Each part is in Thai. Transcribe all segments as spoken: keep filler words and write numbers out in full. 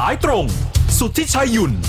ายตรงสุทธิชัยหยุ่น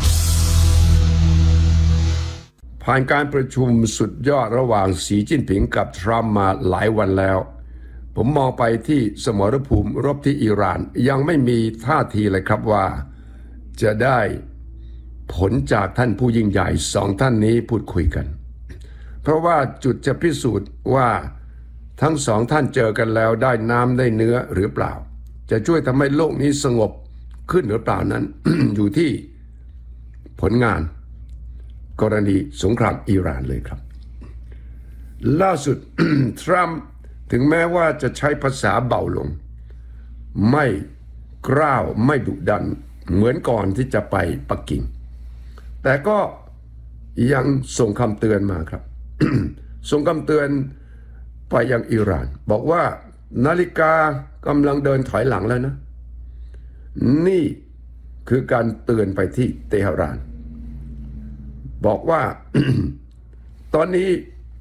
ผ่านการประชุมสุดยอดระหว่างสีจิ้นผิงกับทรัมป์มาหลายวันแล้วผมมองไปที่สมรภูมิรบที่อิหร่านยังไม่มีท่าทีเลยครับว่าจะได้ผลจากท่านผู้ยิ่งใหญ่สองท่านนี้พูดคุยกันเพราะว่าจุดจะพิสูจน์ว่าทั้งสองท่านเจอกันแล้วได้น้ำได้เนื้อหรือเปล่าจะช่วยทำให้โลกนี้สงบขึ้นหรือเปล่านั้น อยู่ที่ผลงานกรณีสงครามอิหร่านเลยครับล่าสุด ทรัมป์ถึงแม้ว่าจะใช้ภาษาเบาลงไม่กร้าวไม่ดุดันเหมือนก่อนที่จะไปปักกิ่งแต่ก็ยังส่งคำเตือนมาครับ ส่งคำเตือนไปยังอิหร่านบอกว่านาฬิกากำลังเดินถอยหลังแล้วนะนี่คือการเตือนไปที่เตหะรานบอกว่า ตอนนี้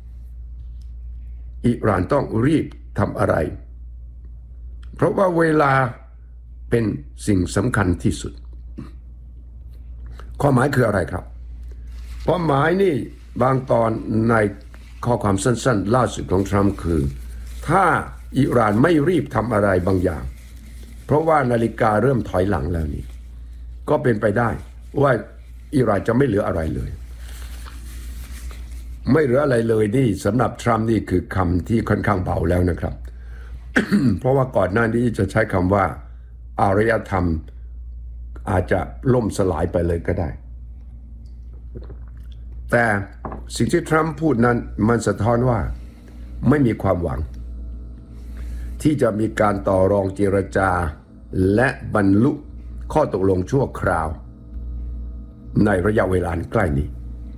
อิหร่านต้องรีบทำอะไรเพราะว่าเวลาเป็นสิ่งสำคัญที่สุดข้อหมายคืออะไรครับความหมายนี่บางตอนในข้อความสั้นๆล่าสุดของทรัมป์คือถ้าอิหร่านไม่รีบทำอะไรบางอย่างเพราะว่านาฬิกาเริ่มถอยหลังแล้วนี่ก็เป็นไปได้ว่าอิหร่านจะไม่เหลืออะไรเลยไม่เหลืออะไรเลยนี่สำหรับทรัมป์นี่คือคำที่ค่อนข้างเบาแล้วนะครับ เพราะว่าก่อนหน้านี้จะใช้คำว่าอารยธรรมอาจจะล่มสลายไปเลยก็ได้แต่สิ่งที่ทรัมป์พูดนั้นมันสะท้อนว่าไม่มีความหวังที่จะมีการต่อรองเจรจาและบรรลุข้อตกลงชั่วคราวในระยะเวลาใกล้นี้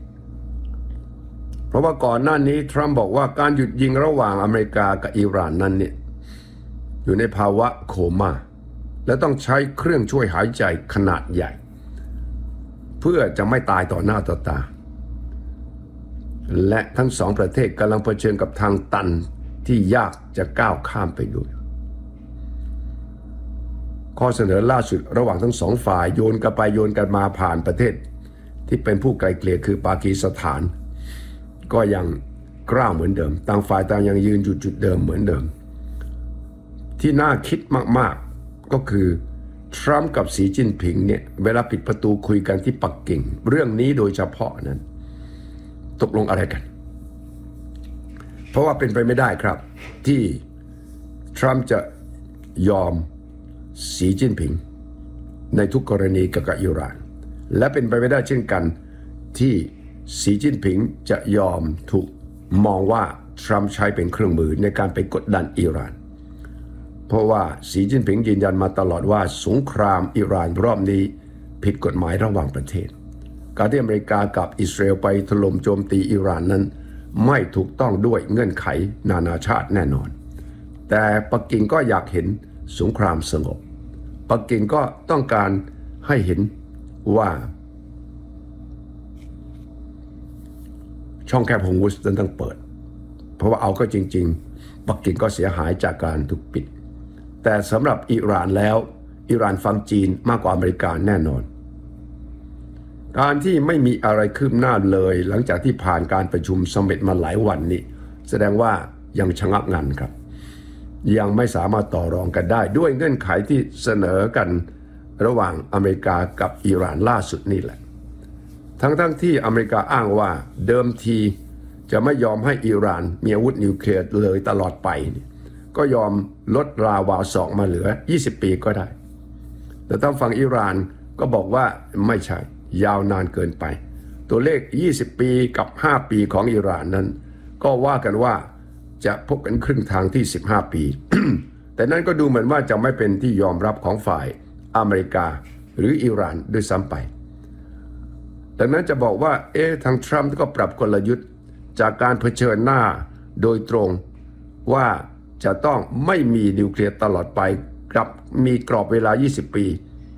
เพราะว่าก่อนหน้านี้ทรัมป์บอกว่าการหยุดยิงระหว่างอเมริกากับอิหร่านนั้นเนี่ยอยู่ในภาวะโคม่าและต้องใช้เครื่องช่วยหายใจขนาดใหญ่เพื่อจะไม่ตายต่อหน้าต่อตาและทั้งสองประเทศกำลังเผชิญกับทางตันที่ยากจะก้าวข้ามไปด้วยข้อเสนอล่าสุดระหว่างทั้งสองฝ่ายโยนกันไปโยนกันมาผ่านประเทศที่เป็นผู้ไกลเกลี่ยคือปากีสถานก็ยังกล้าเหมือนเดิมต่างฝ่ายต่างยังยืนอยู่จุดเดิมเหมือนเดิมที่น่าคิดมากๆก็คือทรัมป์กับสีจิ้นผิงเนี่ยเวลาปิดประตูคุยกันที่ปักกิ่งเรื่องนี้โดยเฉพาะนั้นตกลงอะไรกันเพราะว่าเป็นไปไม่ได้ครับที่ทรัมป์จะยอมสีจิ้นผิงในทุกกรณีกับอิหร่านและเป็นไปไม่ได้เช่นกันที่สีจิ้นผิงจะยอมถูกมองว่าทรัมป์ใช้เป็นเครื่องมือในการไปกดดันอิหร่านเพราะว่าสีจิ้นผิงยืนยันมาตลอดว่าสงครามอิหร่านรอบนี้ผิดกฎหมายระหว่างประเทศการที่อเมริกากับอิสราเอลไปถล่มโจมตีอิหร่านนั้นไม่ถูกต้องด้วยเงื่อนไขนานาชาติแน่นอนแต่ปักกิ่งก็อยากเห็นสงครามสงบปักกิ่งก็ต้องการให้เห็นว่าช่องแคบฮอร์มุซนั้นต้องเปิดเพราะว่าเอาก็จริงๆปักกิ่งก็เสียหายจากการถูกปิดแต่สำหรับอิหร่านแล้วอิหร่านฟังจีนมากกว่าอเมริกาแน่นอนการที่ไม่มีอะไรคืบหน้าเลยหลังจากที่ผ่านการประชุมซัมมิตมาหลายวันนี้แสดงว่ายังชะงักงันครับยังไม่สามารถต่อรองกันได้ด้วยเงื่อนไขที่เสนอกันระหว่างอเมริกากับอิหร่านล่าสุดนี่แหละทั้งๆ ท, ที่อเมริกาอ้างว่าเดิมทีจะไม่ยอมให้อิหร่านมีอาวุธนิวเคลียร์เลยตลอดไปก็ยอมลดราวาสองมาเหลือยี่สิบปีก็ได้แต่ทางฝั่งอิหร่านก็บอกว่าไม่ใช่ยาวนานเกินไปตัวเลขยี่สิบปีกับห้าปีของอิหร่านนั้นก็ว่ากันว่าจะพบกันครึ่งทางที่สิบห้าปี แต่นั้นก็ดูเหมือนว่าจะไม่เป็นที่ยอมรับของฝ่ายอเมริกาหรืออิหร่านด้วยซ้ำไปดังนั้นจะบอกว่าเอ๊ะทางทรัมป์ก็ปรับกลยุทธ์จากการเผชิญหน้าโดยตรงว่าจะต้องไม่มีนิวเคลียร์ตลอดไปกับมีกรอบเวลายี่สิบปี